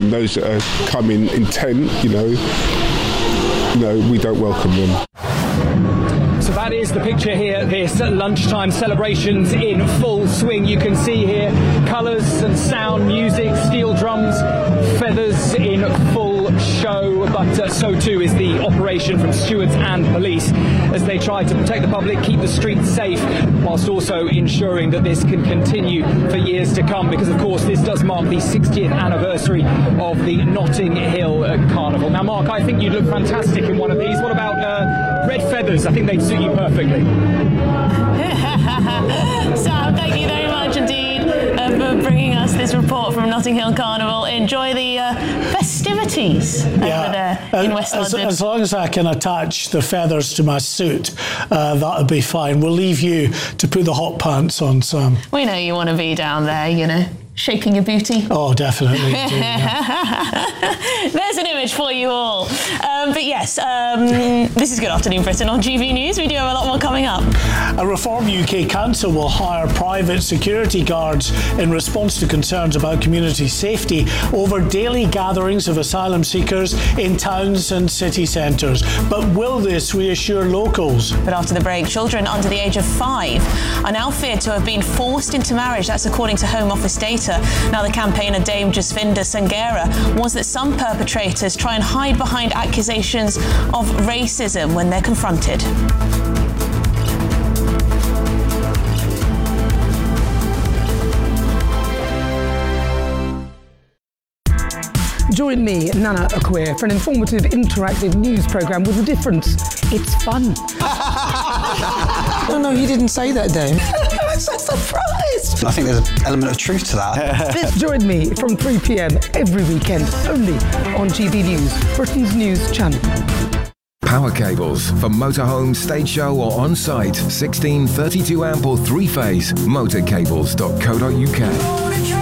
and those that are coming intent, we don't welcome them. So that is the picture here, this lunchtime celebrations in full swing. You can see here colours and sound, music, steel drums, feathers in full show, but so too is the operation from stewards and police as they try to protect the public, keep the streets safe, whilst also ensuring that this can continue for years to come, because of course this does mark the 60th anniversary of the Notting Hill Carnival. Now Mark, I think you'd look fantastic in one of these. What about red feathers? I think they'd suit you perfectly. Sam, thank you very much indeed for bringing us this report from Notting Hill Carnival. Enjoy the festivities over there in West London. As long as I can attach the feathers to my suit, that'll be fine. We'll leave you to put the hot pants on, Sam. We know you want to be down there, shaking your booty. Oh, definitely. There's an image for you all. But yes, this is Good Afternoon Britain on GB News. We do have a lot more coming up. A Reform UK council will hire private security guards in response to concerns about community safety over daily gatherings of asylum seekers in towns and city centres. But will this reassure locals? But after the break, children under the age of 5 are now feared to have been forced into marriage. That's according to Home Office data. Now, the campaigner Dame Jasvinder Sangera warns that some perpetrators try and hide behind accusations of racism when they're confronted. Join me, Nana Akwe, for an informative, interactive news programme with a difference. It's fun. No, you didn't say that, Dame. I'm so surprised. I think there's an element of truth to that. Join me from 3 p.m. every weekend, only on GB News, Britain's news channel. Power cables for motorhome, stage show or on-site. 16, 32 amp or 3-phase. Motorcables.co.uk.